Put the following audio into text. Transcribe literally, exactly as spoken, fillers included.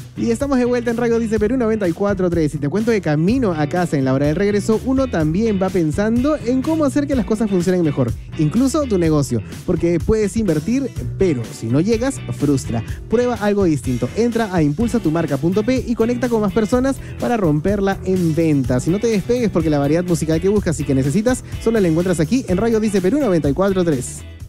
Y estamos de vuelta en Radio Dice Perú noventa y cuatro punto tres. Y te cuento que camino a casa en la hora del regreso, uno también va pensando en cómo hacer que las cosas funcionen mejor. Incluso tu negocio. Porque puedes invertir, pero si no llegas, frustra. Prueba algo distinto. Entra a impulsa tu marca punto pe y conecta con más personas para romperla en ventas. Si no te despegues porque la variedad musical que buscas y que necesitas, solo la encuentras aquí en Radio Dice Perú noventa y cuatro punto tres.